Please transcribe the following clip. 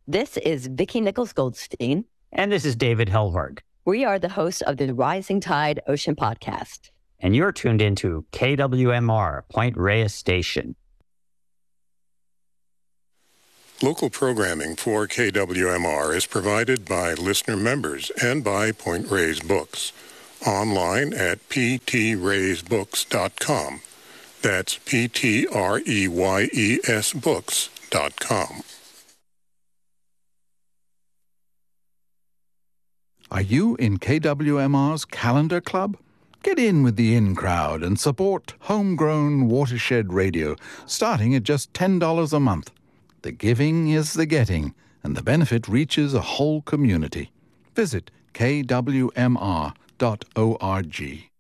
This is Vicki Nichols-Goldstein. And this is David Helvarg. We are the hosts of the Rising Tide Ocean Podcast. And you're tuned into KWMR, Point Reyes Station. Local programming for KWMR is provided by listener members and by Point Reyes Books. Online at ptreyesbooks.com. That's PTREYES books.com. Are you in KWMR's Calendar Club? Get in with the in crowd and support homegrown watershed radio, starting at just $10 a month. The giving is the getting, and the benefit reaches a whole community. Visit kwmr.org.